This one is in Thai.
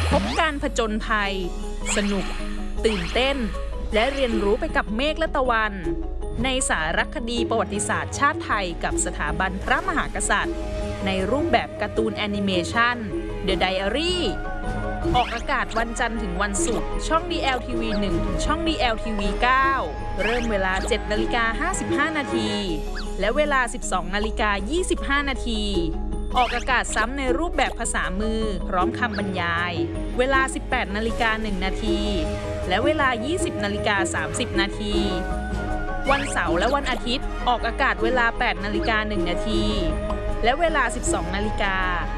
พบการผจญภัยสนุกตื่นเต้นและเรียนรู้ไปกับเมฆและตะวันในสารคดีประวัติศาสตร์ชาติไทยกับสถาบันพระมหากษัตริย์ในรูปแบบการ์ตูนแอนิเมชัน The Diary ออกอากาศวันจันทร์ถึงวันศุกร์ช่อง DLTV 1 ถึงช่อง DLTV 9 เริ่มเวลา 7:55 นาทีและเวลา 12:25 นาทีออกอากาศซ้ำในรูปแบบภาษามือพร้อมคำบรรยายเวลา 18:01 นาทีและเวลา 20:30 นาทีวันเสาร์และวันอาทิตย์ออกอากาศเวลา 8:01 นาทีและเวลา 12 นาฬิกา